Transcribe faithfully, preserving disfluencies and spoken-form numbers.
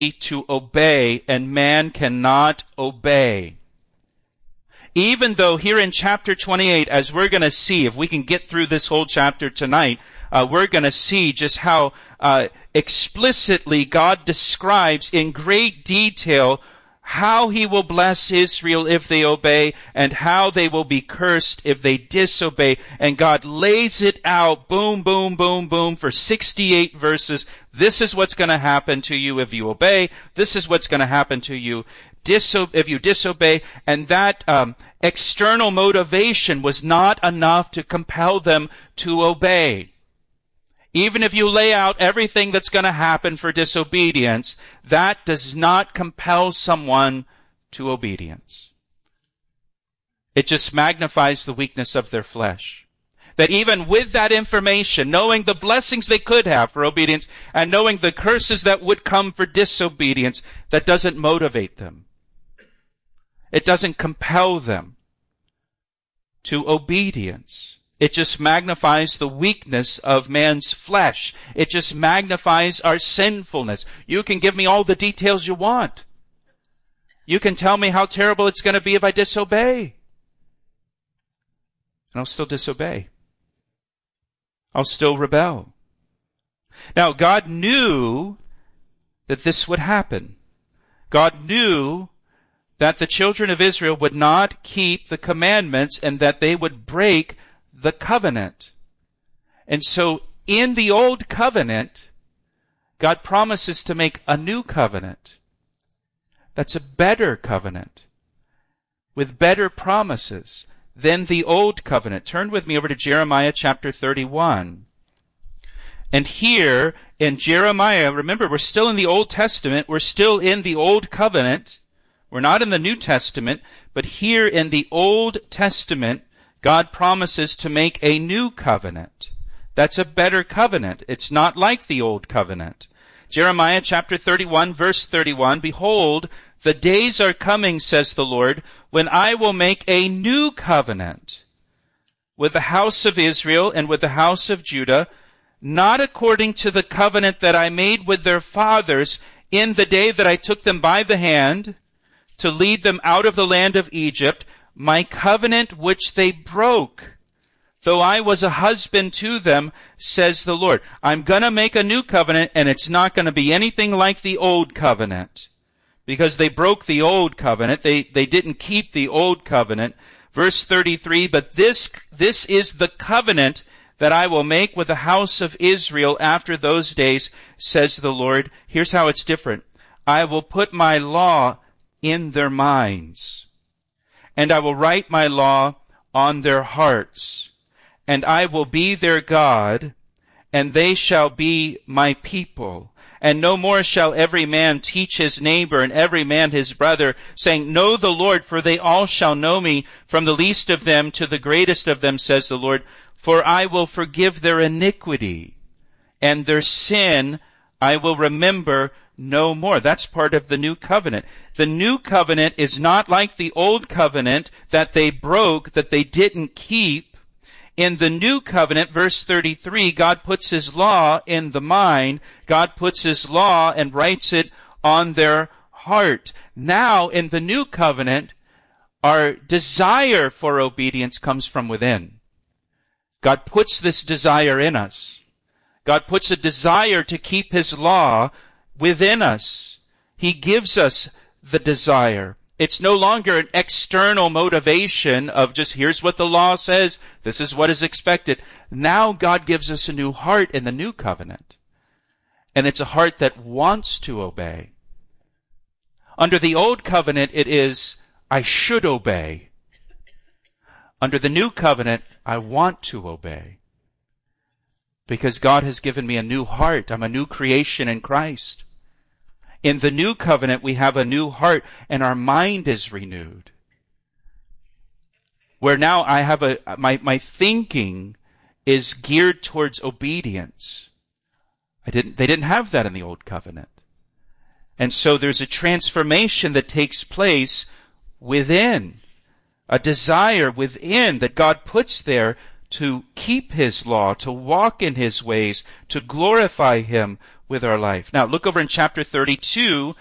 to obey, and man cannot obey. Even though here in chapter twenty-eight, as we're going to see, if we can get through this whole chapter tonight, uh, we're going to see just how uh, explicitly God describes in great detail how he will bless Israel if they obey, and how they will be cursed if they disobey. And God lays it out, boom, boom, boom, boom, for sixty-eight verses. This is what's going to happen to you if you obey. This is what's going to happen to you diso- if you disobey. And that um, external motivation was not enough to compel them to obey. Even if you lay out everything that's going to happen for disobedience, that does not compel someone to obedience. It just magnifies the weakness of their flesh. That even with that information, knowing the blessings they could have for obedience and knowing the curses that would come for disobedience, that doesn't motivate them. It doesn't compel them to obedience. It just magnifies the weakness of man's flesh. It just magnifies our sinfulness. You can give me all the details you want. You can tell me how terrible it's going to be if I disobey. And I'll still disobey. I'll still rebel. Now, God knew that this would happen. God knew that the children of Israel would not keep the commandments and that they would break the covenant. And so in the old covenant, God promises to make a new covenant. That's a better covenant with better promises than the old covenant. Turn with me over to Jeremiah chapter thirty-one. And here in Jeremiah, remember, we're still in the Old Testament. We're still in the Old Covenant. We're not in the New Testament. But here in the Old Testament, God promises to make a new covenant. That's a better covenant. It's not like the old covenant. Jeremiah chapter thirty-one, verse thirty-one, Behold, the days are coming, says the Lord, when I will make a new covenant with the house of Israel and with the house of Judah, not according to the covenant that I made with their fathers in the day that I took them by the hand to lead them out of the land of Egypt, my covenant which they broke, though I was a husband to them, says the Lord. I'm going to make a new covenant, and it's not going to be anything like the old covenant, because they broke the old covenant. They, they didn't keep the old covenant. Verse thirty-three, But this, this is the covenant that I will make with the house of Israel after those days, says the Lord. Here's how it's different. I will put my law in their minds, and I will write my law on their hearts, and I will be their God, and they shall be my people. And no more shall every man teach his neighbor and every man his brother, saying, Know the Lord, for they all shall know me, from the least of them to the greatest of them, says the Lord. For I will forgive their iniquity, and their sin I will remember no more. That's part of the new covenant. The new covenant is not like the old covenant that they broke, that they didn't keep. In the new covenant, verse thirty-three, God puts his law in the mind. God puts his law and writes it on their heart. Now, in the new covenant, our desire for obedience comes from within. God puts this desire in us. God puts a desire to keep his law within us. He gives us the desire. It's no longer an external motivation of just, here's what the law says, this is what is expected. Now God gives us a new heart in the new covenant. And it's a heart that wants to obey. Under the old covenant, it is, I should obey. Under the new covenant, I want to obey. Because God has given me a new heart. I'm a new creation in Christ. In the new covenant, we have a new heart, and our mind is renewed. Where now I have a, my, my thinking is geared towards obedience. I didn't, they didn't have that in the old covenant. And so there's a transformation that takes place within, a desire within that God puts there to keep his law, to walk in his ways, to glorify him with our life. Now look over in chapter thirty-two,